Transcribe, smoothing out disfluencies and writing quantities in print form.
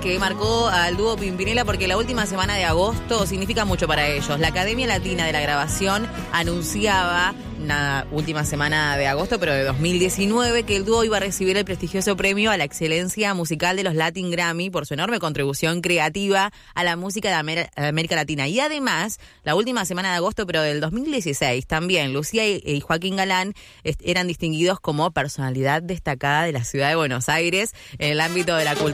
que marcó al dúo Pimpinela porque la última semana de agosto significa mucho para ellos. La Academia Latina de la Grabación anunciaba una última semana de agosto, pero de 2019, que el dúo iba a recibir el prestigioso premio a la excelencia musical de los Latin Grammy por su enorme contribución creativa a la música de América Latina. Y además, la última semana de agosto, pero del 2016, también Lucía y Joaquín Galán eran distinguidos como personalidad destacada de la ciudad de Buenos Aires en el ámbito de la cultura.